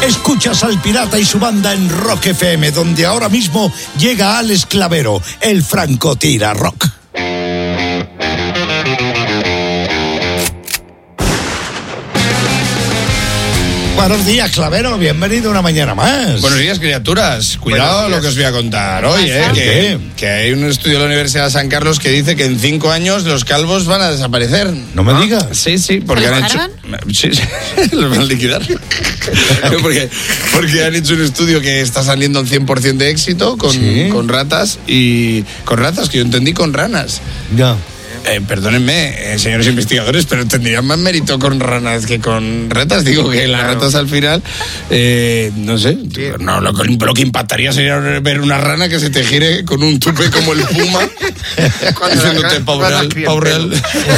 Escuchas al Pirata y su banda en Rock FM, donde ahora mismo llega Alex Clavero, el francotira rock. Buenos días, Clavero, bienvenido una mañana más. Buenos días, criaturas. Cuidado lo que os voy a contar hoy, que hay un estudio de la Universidad de San Carlos que dice que en 5 años los calvos van a desaparecer. No me digas. Sí, porque han hecho... Sí, los van a liquidar. porque han hecho un estudio que está saliendo al 100% de éxito con ratas y... Con ratas, que yo entendí con ranas. Ya. Perdónenme, señores investigadores, pero tendrían más mérito con ranas que con ratas. Digo que las ratas al final, no sé, no, lo que impactaría sería ver una rana que se te gire con un tupe como el puma, diciéndote pavo real.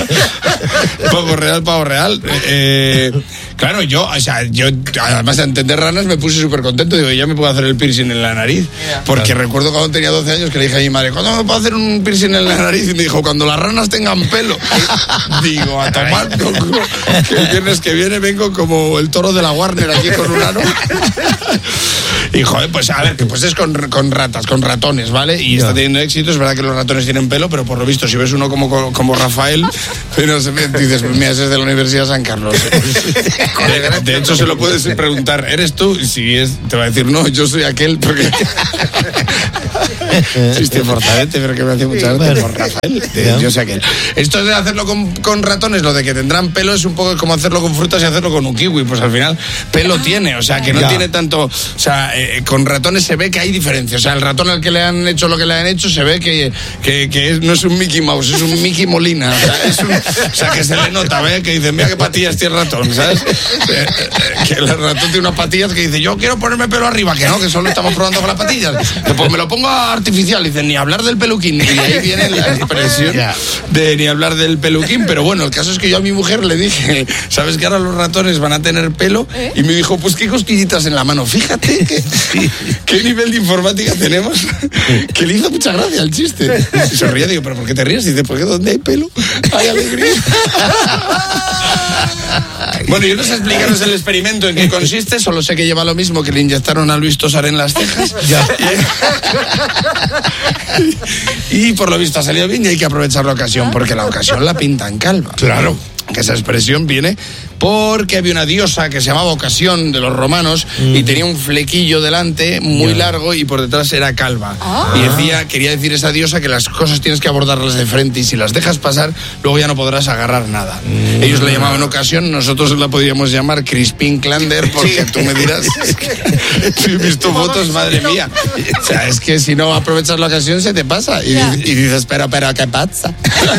Pavo real. Claro, yo además de entender ranas me puse súper contento. Digo, ya me puedo hacer el piercing en la nariz. Porque recuerdo cuando tenía 12 años que le dije a mi madre, ¿cuándo me puedo hacer un piercing en la nariz? Y me dijo, cuando las ranas tengan pelo. Digo, a tomar que el viernes que viene vengo como el toro de la Warner aquí con un aro. Y joder, pues a ver, que pues es con ratas, con ratones, ¿vale? Y está teniendo éxito. Es verdad que los ratones tienen pelo, pero por lo visto, si ves uno como Rafael, pero dices, mira, ese es de la Universidad de San Carlos. De hecho, se lo puedes preguntar, ¿eres tú? Y si te va a decir, no, yo soy aquel, porque... Sí, estoy forzadete, pero que me hace mucha gracia por Rafael. Yo sé aquel. Esto de hacerlo con ratones, lo de que tendrán pelo, es un poco como hacerlo con frutas y hacerlo con un kiwi. Pues al final, pelo tiene, o sea, que no tiene tanto... O sea, con ratones se ve que hay diferencia. O sea, el ratón al que le han hecho lo que le han hecho, se ve que no es un Mickey Mouse, es un Mickey Molina. O sea, que se le nota, ¿ves? Que dicen, mira qué patillas tiene el ratón, ¿sabes? Que el ratón tiene unas patillas que dice, yo quiero ponerme pelo arriba, que no, que solo estamos probando con las patillas. Pues me lo pongo artificial, dicen, ni hablar del peluquín. Y ahí viene la expresión de ni hablar del peluquín. Pero bueno, el caso es que yo a mi mujer le dije, ¿sabes que ahora los ratones van a tener pelo? Y me dijo, pues qué cosquillitas en la mano. Fíjate qué nivel de informática tenemos, que le hizo mucha gracia al chiste. Y se ría, digo, ¿pero por qué te ríes? Y dice, porque donde hay pelo hay alegría. Bueno, yo no sé explicaros el experimento en qué consiste, solo sé que lleva lo mismo que le inyectaron a Luis Tosar en las cejas. Y por lo visto ha salido bien y hay que aprovechar la ocasión, porque la ocasión la pintan calva. Claro. Que esa expresión viene porque había una diosa que se llamaba Ocasión de los romanos y tenía un flequillo delante muy largo y por detrás era calva. Y quería decir esa diosa que las cosas tienes que abordarlas de frente y si las dejas pasar, luego ya no podrás agarrar nada. Ellos le llamaban Ocasión, nosotros la podríamos llamar Crispin Klander, porque tú me dirás, he visto fotos, madre mía. O sea, es que si no aprovechas la ocasión se te pasa. Y dices, pero, ¿qué pasa?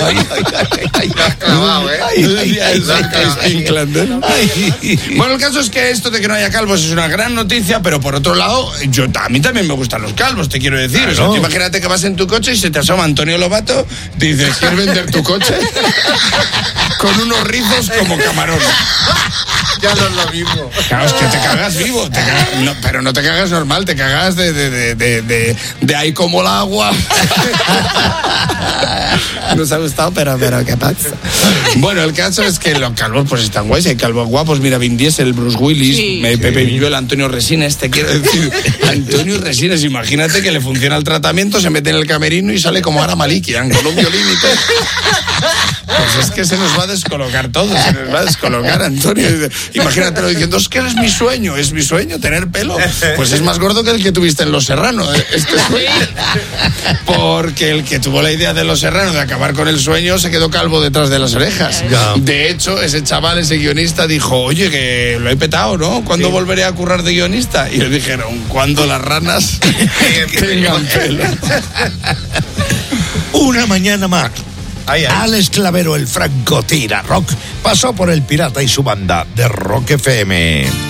Bueno, el caso es que esto de que no haya calvos es una gran noticia, pero por otro lado, a mí también me gustan los calvos, te quiero decir. Claro. O sea, tú imagínate que vas en tu coche y se te asoma Antonio Lobato, te dices, ¿quieres vender tu coche? Con unos rizos como camarón. Ya no es lo mismo. Claro, es que te cagas vivo, no, pero no te cagas normal, te cagas de ahí como el agua. Nos ha gustado, pero ¿qué pasa? Bueno, el caso es que los calvos pues están guays, hay calvos guapos, mira, Vin Diesel, Bruce Willis, Pepe Villuel, Antonio Resines, te quiero decir, Antonio Resines, imagínate que le funciona el tratamiento, se mete en el camerino y sale como Ara Malikian, con un violín y todo. Pues es que se nos va a descolocar todo, se nos va a descolocar, Antonio. Imagínatelo diciendo, es que es mi sueño tener pelo. Pues es más gordo que el que tuviste en Los Serrano, este sueño. Porque el que tuvo la idea de Los Serrano de acabar con el sueño se quedó calvo detrás de las orejas. De hecho, ese chaval, ese guionista dijo, oye, que lo he petado, ¿no? ¿Cuándo volveré a currar de guionista? Y le dijeron, cuando las ranas tengan pelo. Una mañana más. Alex Clavero, el francotira rock, pasó por el Pirata y su banda de Rock FM.